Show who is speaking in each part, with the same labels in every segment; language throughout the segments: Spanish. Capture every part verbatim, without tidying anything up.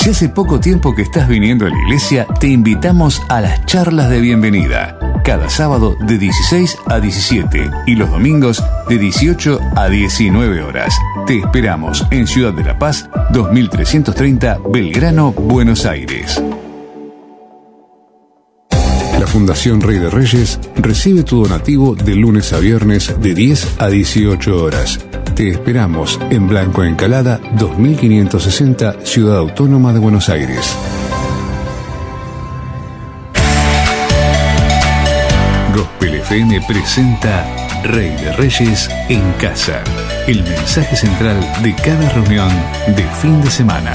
Speaker 1: Si hace poco tiempo que estás viniendo a la iglesia, te invitamos a las charlas de bienvenida. Cada sábado de dieciséis a diecisiete y los domingos de dieciocho a diecinueve horas. Te esperamos en Ciudad de la Paz, dos mil trescientos treinta, Belgrano, Buenos Aires. La Fundación Rey de Reyes recibe tu donativo de lunes a viernes de diez a dieciocho horas. Te esperamos en Blanco Encalada, dos mil quinientos sesenta, Ciudad Autónoma de Buenos Aires. Gospel F M presenta Rey de Reyes en Casa, el mensaje central de cada reunión de fin de semana.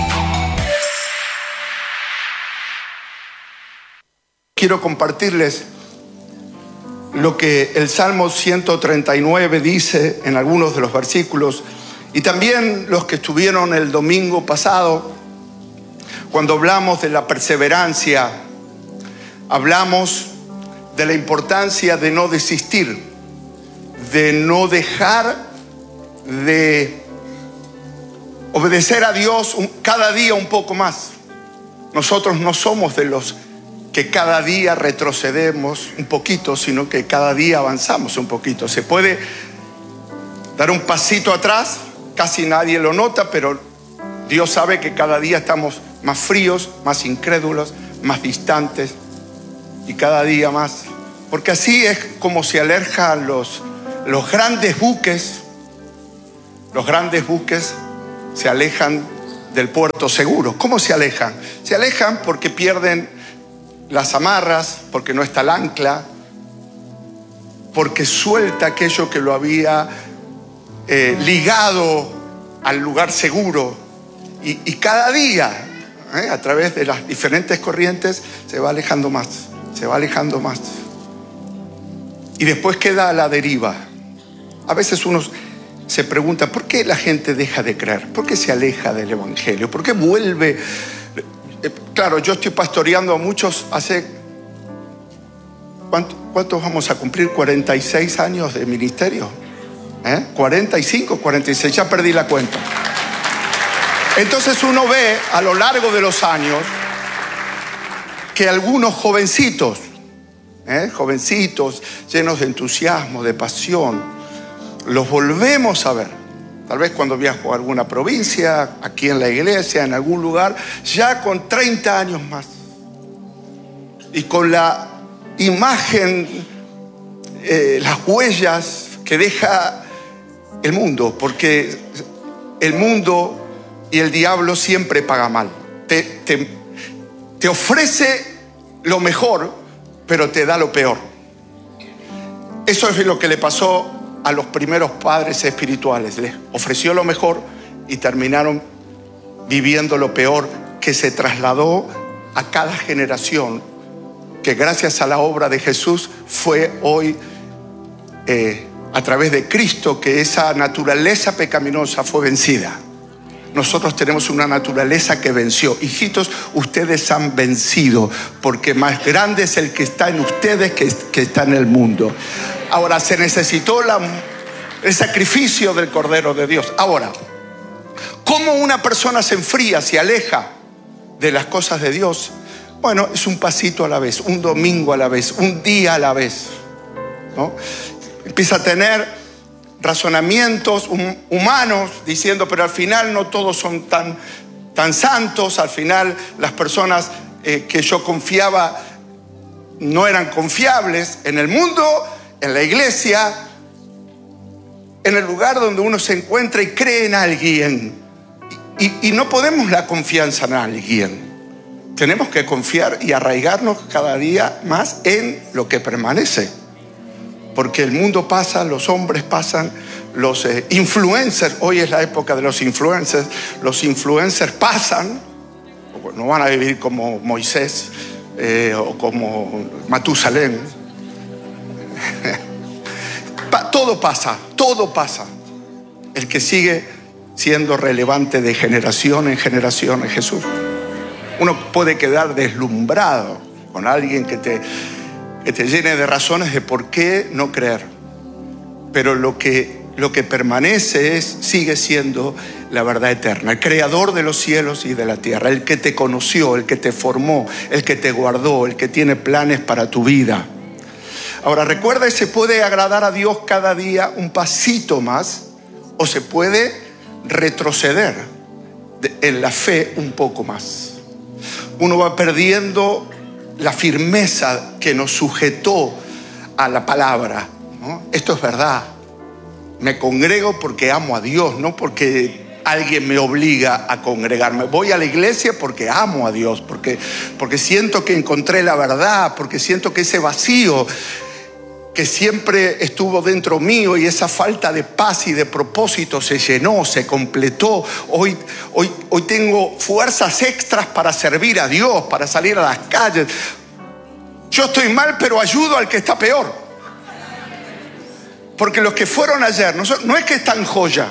Speaker 2: Quiero compartirles lo que el Salmo ciento treinta y nueve dice en algunos de los versículos, y también los que estuvieron el domingo pasado, cuando hablamos de la perseverancia, hablamos de la importancia de no desistir, de no dejar de obedecer a Dios cada día un poco más. Nosotros no somos de los que cada día retrocedemos un poquito, sino que cada día avanzamos un poquito. Se puede dar un pasito atrás, casi nadie lo nota, pero Dios sabe que cada día estamos más fríos, más incrédulos, más distantes, y cada día más. Porque así es como se alejan los, los grandes buques. Los grandes buques se alejan del puerto seguro. ¿Cómo se alejan? Se alejan porque pierden las amarras, porque no está el ancla, porque suelta aquello que lo había eh, ligado al lugar seguro. Y, y cada día, eh, a través de las diferentes corrientes, se va alejando más, se va alejando más. Y después queda a la deriva. A veces uno se pregunta, ¿por qué la gente deja de creer? ¿Por qué se aleja del Evangelio? ¿Por qué vuelve? Claro, yo estoy pastoreando a muchos hace... ¿Cuántos, cuántos vamos a cumplir? cuarenta y seis años de ministerio. ¿Eh? cuarenta y cinco, cuarenta y seis, ya perdí la cuenta. Entonces uno ve a lo largo de los años que algunos jovencitos, ¿eh? jovencitos llenos de entusiasmo, de pasión, los volvemos a ver. Tal vez cuando viajo a alguna provincia, aquí en la iglesia, en algún lugar, ya con treinta años más. Y con la imagen, eh, las huellas que deja el mundo, porque el mundo y el diablo siempre paga mal. Te, te, te ofrece lo mejor, pero te da lo peor. Eso es lo que le pasó a los primeros padres espirituales. Les ofreció lo mejor y terminaron viviendo lo peor, que se trasladó a cada generación, que gracias a la obra de Jesús fue hoy eh, a través de Cristo que esa naturaleza pecaminosa fue vencida. Nosotros tenemos una naturaleza que venció. Hijitos, ustedes han vencido, porque más grande es el que está en ustedes que, que está en el mundo. Ahora, se necesitó la, el sacrificio del Cordero de Dios. Ahora, ¿cómo una persona se enfría, se aleja de las cosas de Dios? Bueno, es un pasito a la vez, un domingo a la vez, un día a la vez, ¿no? Empieza a tener razonamientos humanos diciendo, pero al final no todos son tan, tan santos. Al final las personas eh, que yo confiaba no eran confiables en el mundo, en la iglesia, en el lugar donde uno se encuentra y cree en alguien. Y, y no podemos la confianza en alguien. Tenemos que confiar y arraigarnos cada día más en lo que permanece. Porque el mundo pasa, los hombres pasan, los eh, influencers, hoy es la época de los influencers, los influencers pasan, no van a vivir como Moisés eh, o como Matusalén. Todo pasa, todo pasa. El que sigue siendo relevante de generación en generación es Jesús. Uno puede quedar deslumbrado con alguien que te, que te llene de razones de por qué no creer. Pero lo que, lo que permanece es, sigue siendo la verdad eterna, el creador de los cielos y de la tierra, el que te conoció, el que te formó, el que te guardó, el que tiene planes para tu vida. Ahora recuerda, se puede agradar a Dios cada día un pasito más, o se puede retroceder en la fe un poco más. Uno va perdiendo la firmeza que nos sujetó a la palabra, ¿no? Esto es verdad. Me congrego porque amo a Dios, no porque alguien me obliga a congregarme. Voy a la iglesia porque amo a Dios, porque, porque siento que encontré la verdad, porque siento que ese vacío que siempre estuvo dentro mío y esa falta de paz y de propósito se llenó, se completó. Hoy, hoy, hoy tengo fuerzas extras para servir a Dios, para salir a las calles. Yo estoy mal, pero ayudo al que está peor. Porque los que fueron ayer, no, no es que están joya.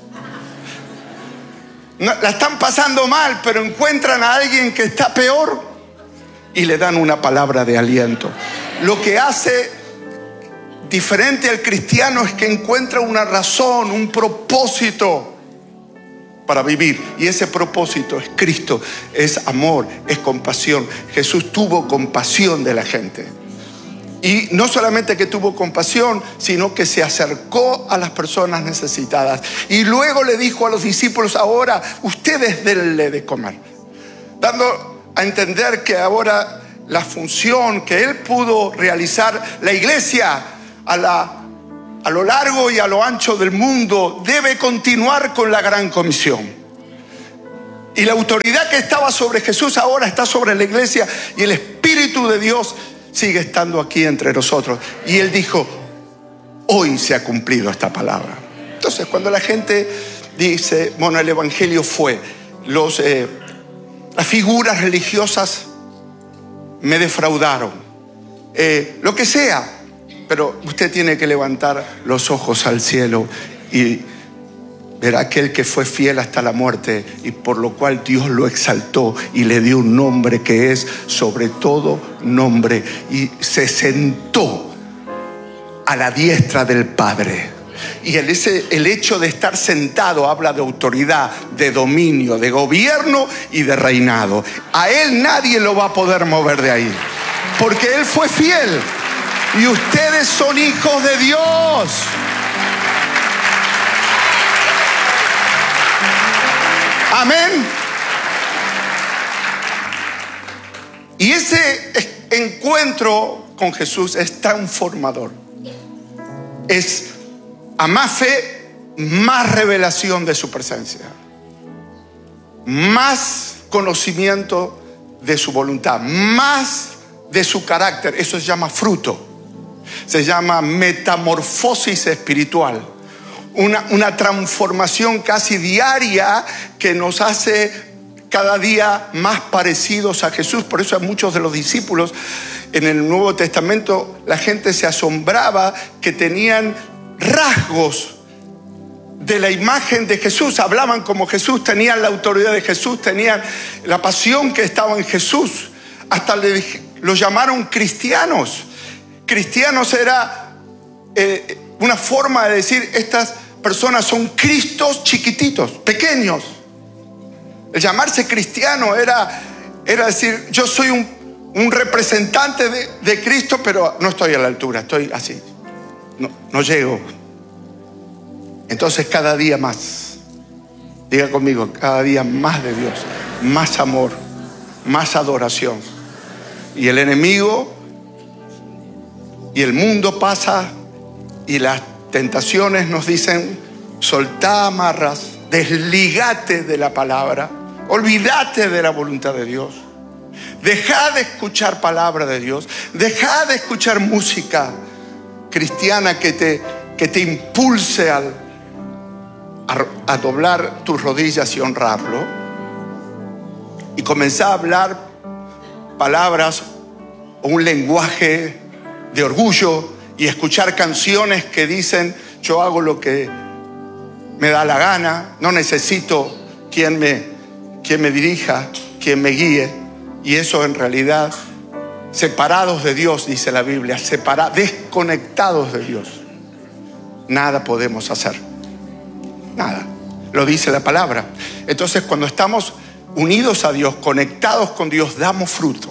Speaker 2: No, la están pasando mal, pero encuentran a alguien que está peor y le dan una palabra de aliento. Lo que hace diferente al cristiano es que encuentra una razón, un propósito para vivir. Y ese propósito es Cristo, es amor, es compasión. Jesús tuvo compasión de la gente. Y no solamente que tuvo compasión, sino que se acercó a las personas necesitadas. Y luego le dijo a los discípulos: ahora ustedes denle de comer. Dando a entender que ahora la función que él pudo realizar, la iglesia a, la, a lo largo y a lo ancho del mundo debe continuar con la gran comisión. Y la autoridad que estaba sobre Jesús ahora está sobre la iglesia, y el Espíritu de Dios sigue estando aquí entre nosotros. Y él dijo: hoy se ha cumplido esta palabra. Entonces, cuando la gente dice, bueno, el evangelio fue, los, eh, las figuras religiosas me defraudaron, eh, lo que sea, pero usted tiene que levantar los ojos al cielo y verá aquel que fue fiel hasta la muerte, y por lo cual Dios lo exaltó y le dio un nombre que es sobre todo nombre, y se sentó a la diestra del Padre. Y el, ese, el hecho de estar sentado habla de autoridad, de dominio, de gobierno y de reinado. A él nadie lo va a poder mover de ahí, porque él fue fiel, y ustedes son hijos de Dios. Amén. Y ese encuentro con Jesús es transformador. Es a más fe, más revelación de su presencia, más conocimiento de su voluntad, más de su carácter. Eso se llama fruto. Se llama metamorfosis espiritual. Una, una transformación casi diaria que nos hace cada día más parecidos a Jesús. Por eso a muchos de los discípulos en el Nuevo Testamento la gente se asombraba que tenían rasgos de la imagen de Jesús. Hablaban como Jesús, tenían la autoridad de Jesús, tenían la pasión que estaba en Jesús. Hasta le, los llamaron cristianos. Cristianos era eh, una forma de decir: estas personas son Cristos chiquititos, pequeños. El llamarse cristiano era, era decir: yo soy un, un representante de, de Cristo, pero no estoy a la altura, estoy así, no, no llego. Entonces cada día más, diga conmigo, cada día más de Dios, más amor, más adoración. Y el enemigo y el mundo pasa, y las tentaciones nos dicen: soltá amarras, desligate de la palabra, olvídate de la voluntad de Dios, dejá de escuchar palabra de Dios, dejá de escuchar música cristiana que te, que te impulse al, a, a doblar tus rodillas y honrarlo, y comenzá a hablar palabras o un lenguaje de orgullo, y escuchar canciones que dicen: yo hago lo que me da la gana, no necesito quien me, quien me dirija, quien me guíe. Y eso en realidad, separados de Dios, dice la Biblia, separados, desconectados de Dios, nada podemos hacer, nada. lo dice la palabra. Entonces, cuando estamos unidos a Dios, conectados con Dios, damos fruto.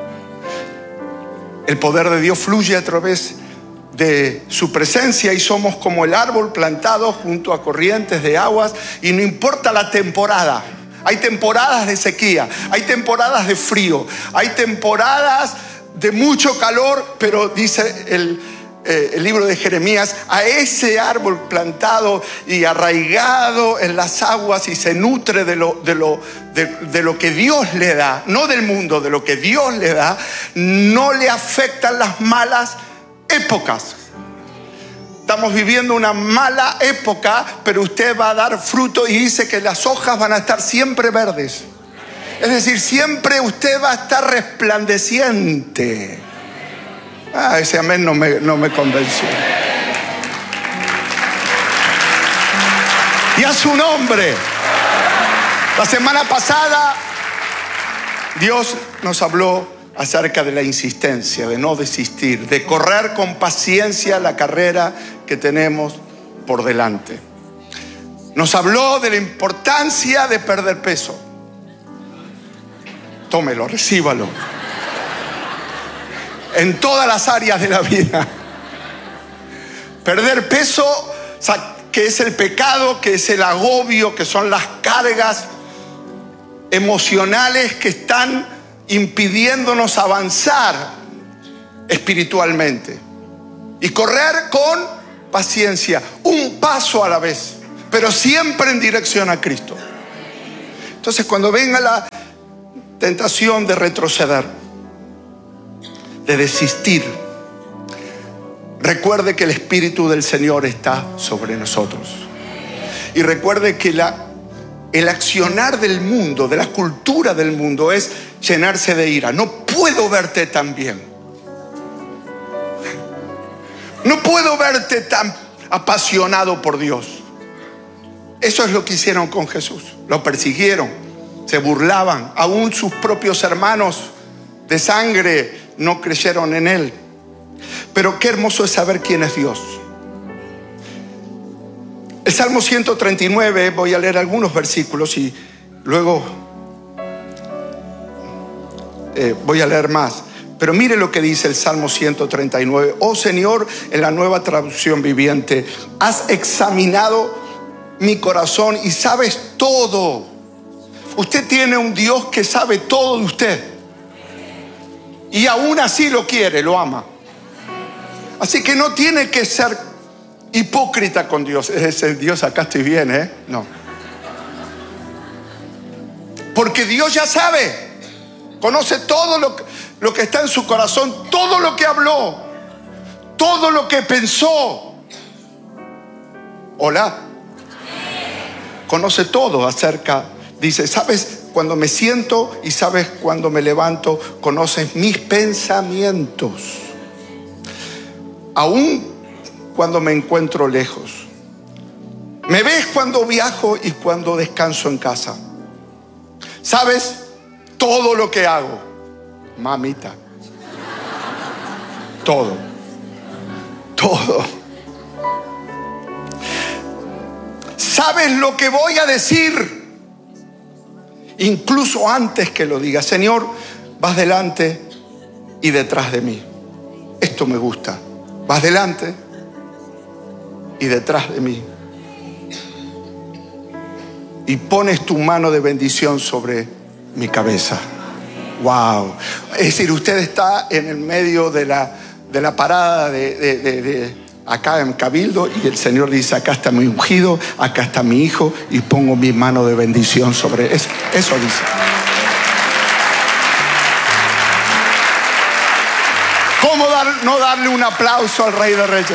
Speaker 2: El poder de Dios fluye a través de su presencia y somos como el árbol plantado junto a corrientes de aguas, y no importa la temporada. Hay temporadas de sequía, hay temporadas de frío, hay temporadas de mucho calor, pero dice el, eh, el libro de Jeremías, a ese árbol plantado y arraigado en las aguas y se nutre de lo, de lo, de, de lo que Dios le da, no del mundo, de lo que Dios le da, no le afectan las malas épocas. Estamos viviendo una mala época, pero usted va a dar fruto, y dice que las hojas van a estar siempre verdes. Es decir, siempre usted va a estar resplandeciente. Ah, ese amén no me, no me convenció. Y a su nombre. La semana pasada Dios nos habló acerca de la insistencia, de no desistir, de correr con paciencia la carrera que tenemos por delante. Nos habló de la importancia de perder peso. Tómelo, recíbalo. En todas las áreas de la vida. Perder peso, que es el pecado, que es el agobio, que son las cargas emocionales que están impidiéndonos avanzar espiritualmente. Y correr con paciencia, un paso a la vez, pero siempre en dirección a Cristo. Entonces, cuando venga la tentación de retroceder, de desistir, recuerde que el Espíritu del Señor está sobre nosotros. Y recuerde que la, el accionar del mundo, de la cultura del mundo, es llenarse de ira. No puedo verte tan bien. No puedo verte tan apasionado por Dios. Eso es lo que hicieron con Jesús. Lo persiguieron, se burlaban. Aún sus propios hermanos de sangre no creyeron en él. Pero qué hermoso es saber quién es Dios. El Salmo ciento treinta y nueve, voy a leer algunos versículos y luego eh, voy a leer más. Pero mire lo que dice el Salmo ciento treinta y nueve. Oh Señor, en la Nueva Traducción Viviente, has examinado mi corazón y sabes todo. Usted tiene un Dios que sabe todo de usted. Y aún así lo quiere, lo ama. Así que no tiene que ser hipócrita con Dios. Ese Dios, acá estoy bien, ¿eh? No. Porque Dios ya sabe. Conoce todo lo que, lo que está en su corazón, todo lo que habló, todo lo que pensó. Hola. Conoce todo acerca. Dice, ¿sabes cuando me siento y sabes cuando me levanto? Conoces mis pensamientos. Aún cuando me encuentro lejos. Me ves cuando viajo y cuando descanso en casa. ¿Sabes todo lo que hago? Mamita. Todo. Todo. ¿Sabes lo que voy a decir? Incluso antes que lo diga. Señor, vas delante y detrás de mí. Esto me gusta. Vas delante y detrás de mí. Y pones tu mano de bendición sobre mi cabeza. Wow. Es decir, usted está en el medio de la, de la parada de, de, de, de acá en Cabildo, y el Señor dice, acá está mi ungido, acá está mi hijo, y pongo mi mano de bendición sobre eso. Eso dice. ¿Cómo dar, no darle un aplauso al Rey de Reyes?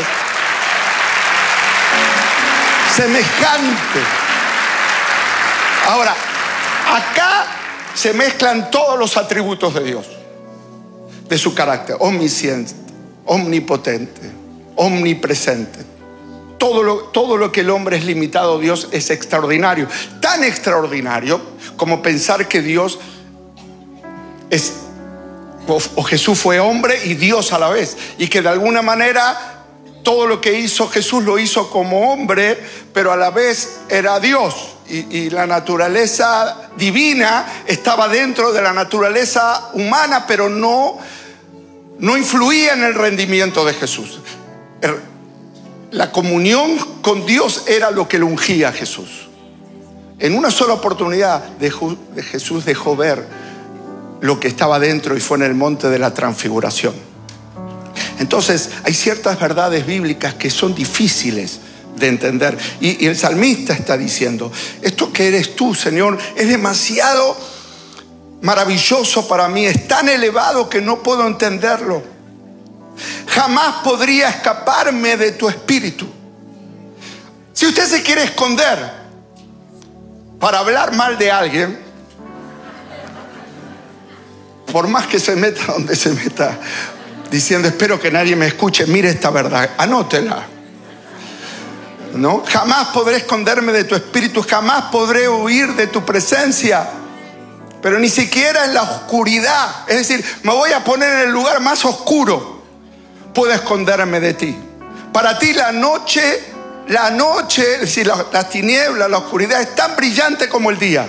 Speaker 2: Semejante. Ahora, acá se mezclan todos los atributos de Dios, de su carácter: omnisciente, omnipotente, omnipresente. Todo lo, todo lo que el hombre es limitado, Dios es extraordinario. Tan extraordinario como pensar que Dios es, o, o Jesús fue hombre y Dios a la vez, y que de alguna manera todo lo que hizo Jesús lo hizo como hombre, pero a la vez era Dios. y, y la naturaleza divina estaba dentro de la naturaleza humana, pero no, no influía en el rendimiento de Jesús. El, la comunión con Dios era lo que lo ungía a Jesús. En una sola oportunidad dejó, de Jesús dejó ver lo que estaba dentro, y fue en el monte de la transfiguración. Entonces hay ciertas verdades bíblicas que son difíciles de entender, y, y el salmista está diciendo: esto que eres tú, Señor, es demasiado maravilloso para mí, es tan elevado que no puedo entenderlo. Jamás podría escaparme de tu espíritu. Si usted se quiere esconder para hablar mal de alguien, por más que se meta donde se meta, diciendo espero que nadie me escuche, mire esta verdad, anótela. ¿No? Jamás podré esconderme de tu espíritu, jamás podré huir de tu presencia, pero ni siquiera en la oscuridad, es decir, me voy a poner en el lugar más oscuro, puedo esconderme de ti. Para ti la noche, la noche, es decir, la, la tiniebla, la oscuridad es tan brillante como el día.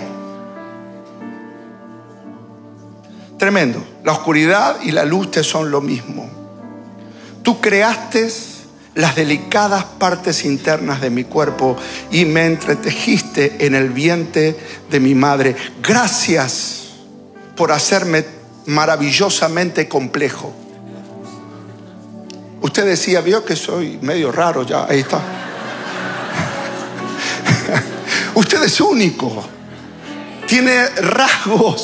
Speaker 2: Tremendo. La oscuridad y la luz te son lo mismo. Tú creaste las delicadas partes internas de mi cuerpo y me entretejiste en el vientre de mi madre. Gracias por hacerme maravillosamente complejo. Usted decía, vio que soy medio raro ya, ahí está. Usted es único. Tiene rasgos